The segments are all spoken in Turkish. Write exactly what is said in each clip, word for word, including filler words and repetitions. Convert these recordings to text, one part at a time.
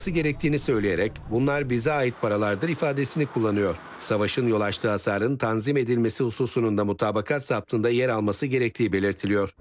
gerektiğini söyleyerek bunlar bize ait paralardır ifadesini kullanıyor. Savaşın yol açtığı hasarın tanzim edilmesi hususunun da mutabakat zaptında yer alması gerektiği belirtiliyor.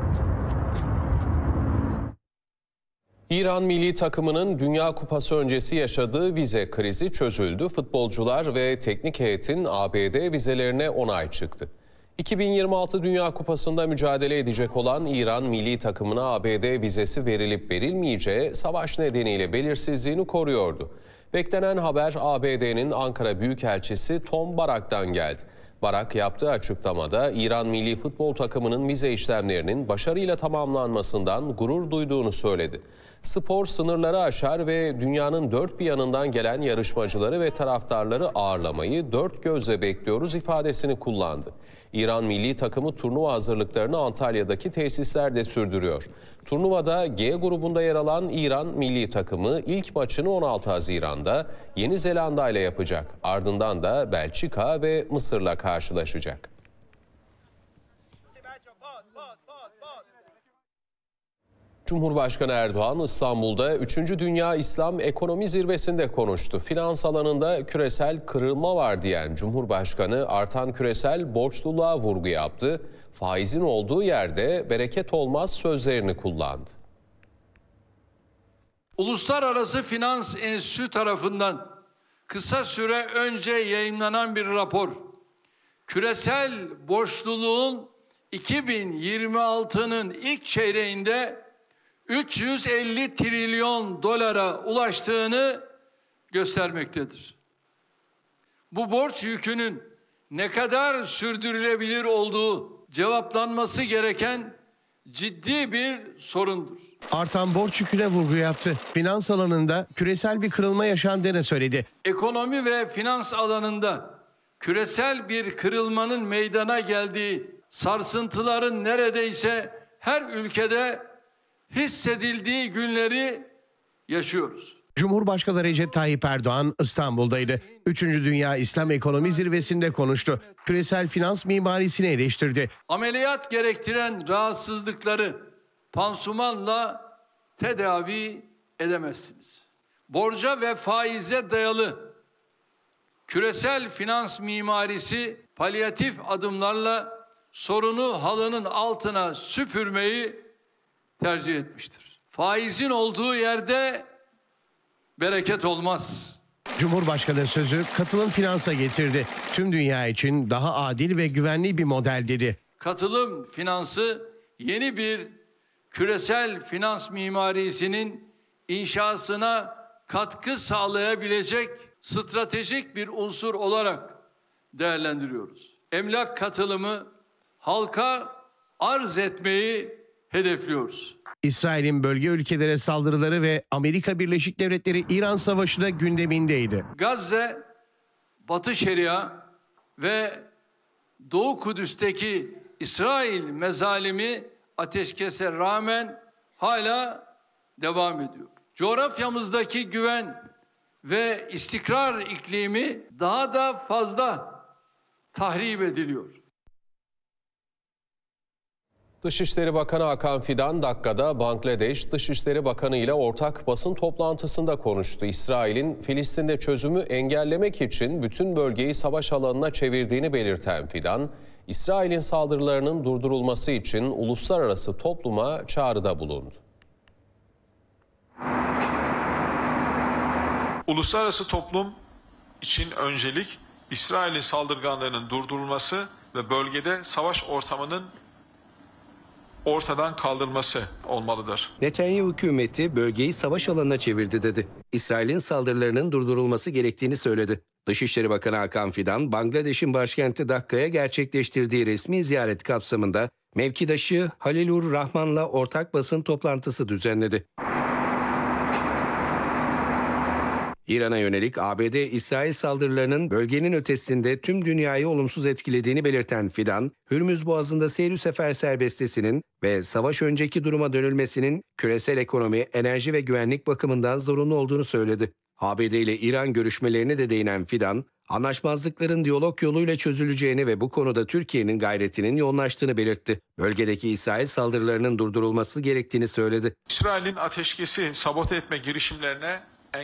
İran milli takımının Dünya Kupası öncesi yaşadığı vize krizi çözüldü. Futbolcular ve teknik heyetin A B D vizelerine onay çıktı. iki bin yirmi altı Dünya Kupası'nda mücadele edecek olan İran milli takımına A B D vizesi verilip verilmeyeceği savaş nedeniyle belirsizliğini koruyordu. Beklenen haber A B D'nin Ankara Büyükelçisi Tom Barak'tan geldi. Barak yaptığı açıklamada İran milli futbol takımının vize işlemlerinin başarıyla tamamlanmasından gurur duyduğunu söyledi. Spor sınırları aşar ve dünyanın dört bir yanından gelen yarışmacıları ve taraftarları ağırlamayı dört gözle bekliyoruz ifadesini kullandı. İran milli takımı turnuva hazırlıklarını Antalya'daki tesislerde sürdürüyor. Turnuvada G grubunda yer alan İran milli takımı ilk maçını on altı Haziran'da Yeni Zelanda ile yapacak. Ardından da Belçika ve Mısır'la karşılaşacak. Cumhurbaşkanı Erdoğan İstanbul'da üçüncü Dünya İslam Ekonomi Zirvesi'nde konuştu. Finans alanında küresel kırılma var diyen Cumhurbaşkanı artan küresel borçluluğa vurgu yaptı. Faizin olduğu yerde bereket olmaz sözlerini kullandı. Uluslararası Finans Enstitüsü tarafından kısa süre önce yayımlanan bir rapor, küresel borçluluğun iki bin yirmi altının ilk çeyreğinde üç yüz elli trilyon dolara ulaştığını göstermektedir. Bu borç yükünün ne kadar sürdürülebilir olduğu cevaplanması gereken ciddi bir sorundur. Artan borç yüküne vurgu yaptı. Finans alanında küresel bir kırılma yaşandığını söyledi. Ekonomi ve finans alanında küresel bir kırılmanın meydana geldiği, sarsıntıların neredeyse her ülkede hissedildiği günleri yaşıyoruz. Cumhurbaşkanı Recep Tayyip Erdoğan İstanbul'daydı. üçüncü Dünya İslam Ekonomi Zirvesi'nde konuştu. Küresel finans mimarisini eleştirdi. Ameliyat gerektiren rahatsızlıkları pansumanla tedavi edemezsiniz. Borca ve faize dayalı küresel finans mimarisi palyatif adımlarla sorunu halının altına süpürmeyi tercih etmiştir. Faizin olduğu yerde bereket olmaz. Cumhurbaşkanı sözü katılım finansa getirdi. Tüm dünya için daha adil ve güvenli bir model dedi. Katılım finansı yeni bir küresel finans mimarisinin inşasına katkı sağlayabilecek stratejik bir unsur olarak değerlendiriyoruz. Emlak katılımı halka arz etmeyi hedefliyoruz. İsrail'in bölge ülkelere saldırıları ve Amerika Birleşik Devletleri İran Savaşı da gündemindeydi. Gazze, Batı Şeria ve Doğu Kudüs'teki İsrail mezalimi ateşkese rağmen hala devam ediyor. Coğrafyamızdaki güven ve istikrar iklimi daha da fazla tahrip ediliyor. Dışişleri Bakanı Hakan Fidan Dakka'da Bangladeş Dışişleri Bakanı ile ortak basın toplantısında konuştu. İsrail'in Filistin'de çözümü engellemek için bütün bölgeyi savaş alanına çevirdiğini belirten Fidan, İsrail'in saldırılarının durdurulması için uluslararası topluma çağrıda bulundu. Uluslararası toplum için öncelik İsrail'in saldırganlarının durdurulması ve bölgede savaş ortamının ortadan kaldırılması olmalıdır. Netanyahu hükümeti bölgeyi savaş alanına çevirdi dedi. İsrail'in saldırılarının durdurulması gerektiğini söyledi. Dışişleri Bakanı Hakan Fidan, Bangladeş'in başkenti Dakka'ya gerçekleştirdiği resmi ziyaret kapsamında mevkidaşı Halilur Rahman'la ortak basın toplantısı düzenledi. İran'a yönelik A B D-İsrail saldırılarının bölgenin ötesinde tüm dünyayı olumsuz etkilediğini belirten Fidan, Hürmüz Boğazı'nda seyir sefer serbestisinin ve savaş önceki duruma dönülmesinin küresel ekonomi, enerji ve güvenlik bakımından zorunlu olduğunu söyledi. A B D ile İran görüşmelerine de değinen Fidan, anlaşmazlıkların diyalog yoluyla çözüleceğini ve bu konuda Türkiye'nin gayretinin yoğunlaştığını belirtti. Bölgedeki İsrail saldırılarının durdurulması gerektiğini söyledi. İsrail'in ateşkesi sabote etme girişimlerine